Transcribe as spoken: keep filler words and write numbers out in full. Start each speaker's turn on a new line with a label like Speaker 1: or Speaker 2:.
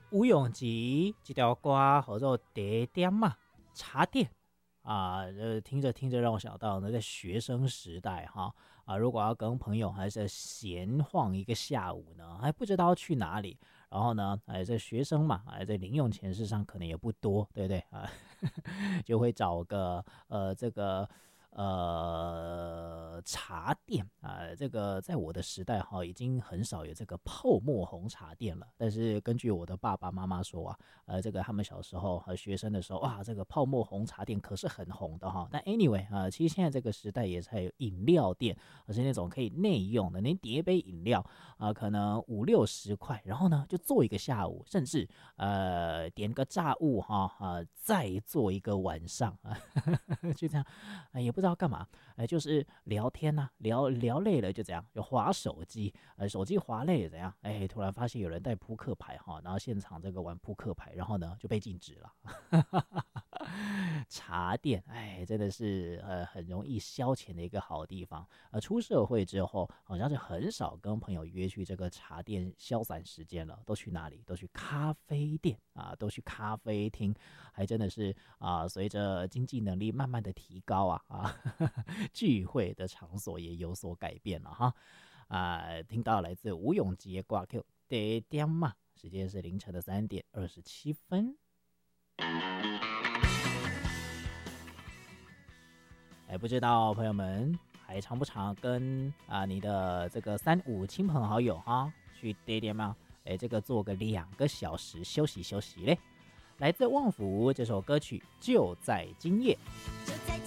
Speaker 1: 吴永吉这条歌叫做茶点嘛，茶店啊，呃，听着听着让我想到呢，在学生时代哈啊，如果要跟朋友还是闲晃一个下午呢，还不知道要去哪里，然后呢，哎，这学生嘛，哎，这零用钱事实上可能也不多，对不对啊？就会找个呃这个。呃，茶店啊、呃，这个在我的时代哈，已经很少有这个泡沫红茶店了。但是根据我的爸爸妈妈说啊，呃，这个他们小时候和学生的时候，哇，这个泡沫红茶店可是很红的哈。但 anyway 啊、呃，其实现在这个时代也是还有饮料店，而是那种可以内用的，您点一杯饮料啊、呃，可能五六十块，然后呢就做一个下午，甚至呃点个炸物哈啊、呃，再做一个晚上啊，就这样，哎，也不知道干嘛，哎，就是聊天呐、啊，聊聊累了就这样，就滑手机，呃，手机滑累了怎样？哎，突然发现有人带扑克牌哈，然后现场这个玩扑克牌，然后呢就被禁止了。茶店，哎，真的是呃很容易消遣的一个好地方。呃，出社会之后，好像是很少跟朋友约去这个茶店消散时间了，都去哪里？都去咖啡店啊，都去咖啡厅，还真的是啊，随着经济能力慢慢的提高啊啊，聚会的场所也有所改变了哈。啊，听到来自吴永杰挂 Q 得点嘛，时间是凌晨的三点二十七分。哎，不知道朋友们还常不常跟啊你的这个三五亲朋好友哈去 day 点吗？哎，这个做个两个小时休息休息嘞。来自旺福这首歌曲就在今夜。